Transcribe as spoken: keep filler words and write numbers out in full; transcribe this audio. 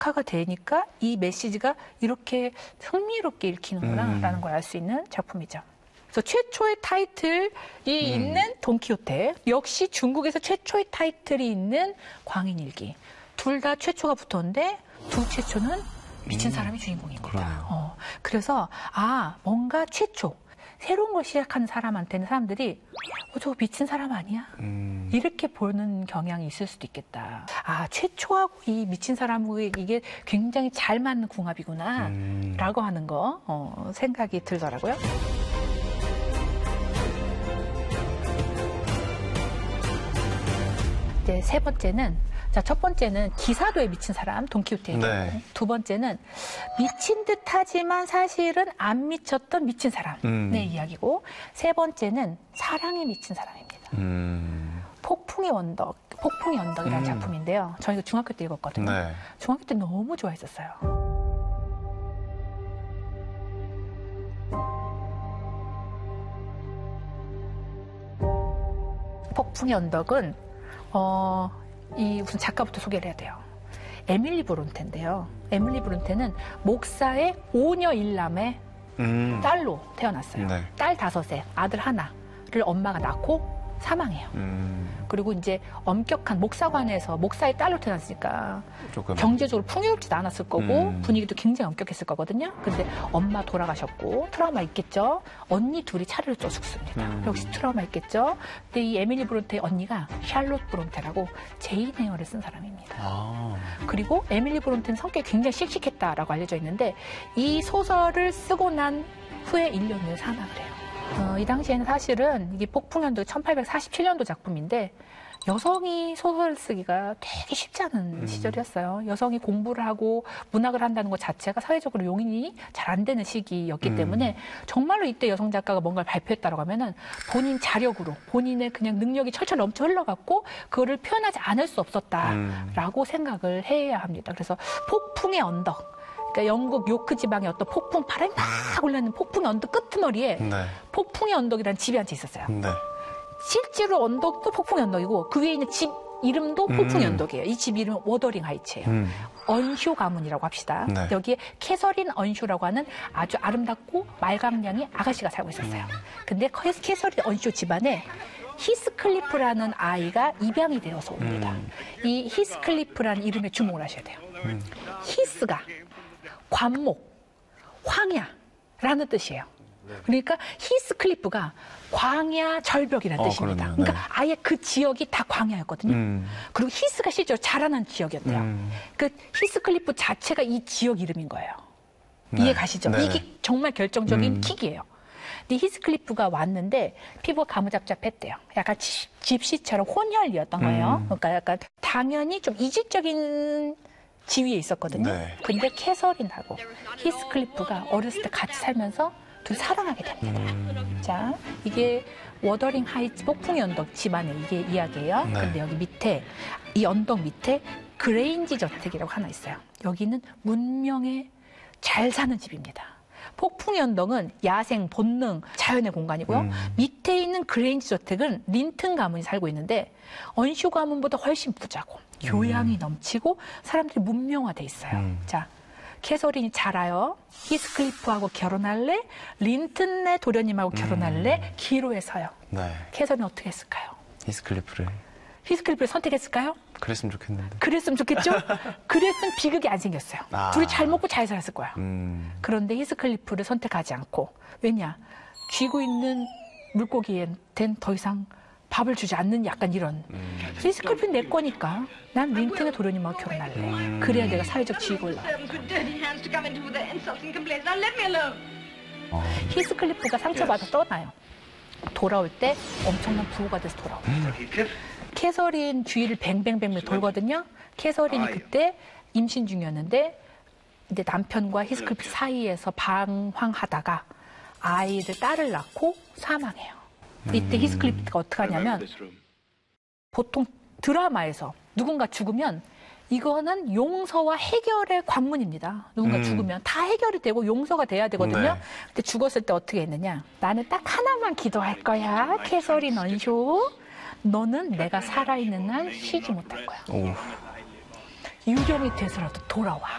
화가 되니까 이 메시지가 이렇게 흥미롭게 읽히는구나라는 음. 걸 알 수 있는 작품이죠. 그래서 최초의 타이틀이 음. 있는 돈키호테, 역시 중국에서 최초의 타이틀이 있는 광인일기. 둘 다 최초가 붙었는데 둘 최초는 미친 사람이 주인공입니다. 어, 그래서 아 뭔가 최초, 새로운 걸 시작하는 사람한테는 사람들이 어, 저거 미친 사람 아니야? 음. 이렇게 보는 경향이 있을 수도 있겠다. 아 최초하고 이 미친 사람의 이게 굉장히 잘 맞는 궁합이구나 음. 라고 하는 거 어, 생각이 들더라고요. 이제 세 번째는 자, 첫 번째는 기사도에 미친 사람, 돈키호테의 경우. 네. 두 번째는 미친 듯 하지만 사실은 안 미쳤던 미친 사람의 음. 이야기고, 세 번째는 사랑에 미친 사람입니다. 음. 폭풍의 언덕, 폭풍의 언덕이라는 음. 작품인데요. 저희가 중학교 때 읽었거든요. 네. 중학교 때 너무 좋아했었어요. 폭풍의 언덕은 어, 이 무슨 작가부터 소개를 해야 돼요. 에밀리 브론테인데요. 에밀리 브론테는 목사의 오녀 일남의 음. 딸로 태어났어요. 네. 딸 다섯에 아들 하나를 엄마가 낳고 사망해요. 음. 그리고 이제 엄격한 목사관에서 목사의 딸로 태어났으니까 조금 경제적으로 풍요롭지도 않았을 거고 음. 분위기도 굉장히 엄격했을 거거든요. 근데 엄마 돌아가셨고 트라우마 있겠죠. 언니 둘이 차를 쪄 죽습니다. 음. 역시 트라우마 있겠죠. 근데 이 에밀리 브론테의 언니가 샬롯 브론테라고 제인 에어를 쓴 사람입니다. 아. 그리고 에밀리 브론테는 성격이 굉장히 씩씩했다라고 알려져 있는데 이 소설을 쓰고 난 후에 일 년 후에 사망을 해요. 어, 이 당시에는 사실은 이게 폭풍연도 천팔백사십칠 년도 작품인데 여성이 소설을 쓰기가 되게 쉽지 않은 음. 시절이었어요. 여성이 공부를 하고 문학을 한다는 것 자체가 사회적으로 용인이 잘 안 되는 시기였기 음. 때문에 정말로 이때 여성 작가가 뭔가를 발표했다고 하면은 본인 자력으로 본인의 그냥 능력이 철철 넘쳐 흘러갔고 그거를 표현하지 않을 수 없었다라고 음. 생각을 해야 합니다. 그래서 폭풍의 언덕. 그러니까 영국 요크 지방의 어떤 폭풍, 바람이 막 올라오는 폭풍의 언덕 끄트머리에 네. 폭풍의 언덕이라는 집이 한 채 있었어요. 네. 실제로 언덕도 폭풍의 언덕이고 그 위에 있는 집 이름도 폭풍의 음. 언덕이에요. 이 집 이름은 워더링 하이츠예요. 음. 언쇼 가문이라고 합시다. 네. 여기에 캐서린 언쇼라고 하는 아주 아름답고 말강량의 아가씨가 살고 있었어요. 근데 캐서린 언쇼 집안에 히스클리프라는 아이가 입양이 되어서 옵니다. 음. 이 히스클리프라는 이름에 주목을 하셔야 돼요. 음. 히스가 관목, 황야라는 뜻이에요. 그러니까 히스클리프가 광야 절벽이라는 어, 뜻입니다. 그러네요. 그러니까 네. 아예 그 지역이 다 광야였거든요. 음. 그리고 히스가 실제로 자라난 지역이었대요. 음. 그 히스클리프 자체가 이 지역 이름인 거예요. 네. 이해 가시죠? 네네. 이게 정말 결정적인 음. 킥이에요. 근데 히스클리프가 왔는데 피부가 가무잡잡했대요. 약간 지- 집시처럼 혼혈이었던 거예요. 음. 그러니까 약간 당연히 좀 이질적인 지위에 있었거든요. 네. 근데 캐서린하고 히스클리프가 어렸을 때 같이 살면서 둘이 사랑하게 됩니다. 음. 자, 이게 워더링 하이츠 폭풍의 언덕 집안의 이게 이야기예요. 네. 근데 여기 밑에 이 언덕 밑에 그레인지 저택이라고 하나 있어요. 여기는 문명에 잘 사는 집입니다. 폭풍의 언덕은 야생, 본능, 자연의 공간이고요. 음. 밑에 있는 그레인지 저택은 린튼 가문이 살고 있는데 언쇼 가문보다 훨씬 부자고 교양이 넘치고 사람들이 문명화돼 있어요. 음. 자, 캐서린이 자라요. 히스클리프하고 결혼할래? 린튼의 도련님하고 결혼할래? 기로에 서요. 네. 캐서린 어떻게 했을까요? 히스클리프를 히스클리프를 선택했을까요? 그랬으면 좋겠는데. 그랬으면 좋겠죠? 그랬으면 비극이 안 생겼어요. 아. 둘이 잘 먹고 잘 살았을 거야. 음. 그런데 히스클리프를 선택하지 않고 왜냐? 쥐고 있는 물고기한텐 더 이상 밥을 주지 않는 약간 이런. 음. 히스클리프는 내 거니까 난 린튼의 도련님하고 결혼할래. 음. 그래야 내가 사회적 지위가 올라가. 어. 히스클리프가 상처받아 떠나요. 돌아올 때 엄청난 부호가 돼서 돌아옵니다. 캐서린 주위를 뱅뱅뱅 돌거든요. 캐서린이 그때 임신 중이었는데 이제 남편과 히스클리프 사이에서 방황하다가 아이를 딸을 낳고 사망해요. 이때 히스클리프가 어떻게 하냐면 보통 드라마에서 누군가 죽으면 이거는 용서와 해결의 관문입니다. 누군가 음. 죽으면 다 해결이 되고 용서가 돼야 되거든요. 네. 근데 죽었을 때 어떻게 했느냐. 나는 딱 하나만 기도할 거야. 캐서린 언쇼. 너는 내가 살아있는 한 쉬지 못할 거야. 오. 유령이 돼서라도 돌아와.